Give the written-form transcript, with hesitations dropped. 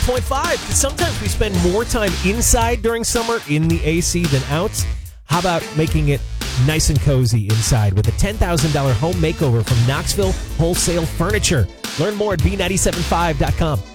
0.5. Sometimes we spend more time inside during summer in the AC than out. How about making it nice and cozy inside with a $10,000 home makeover from Knoxville Wholesale Furniture? Learn more at B975.com.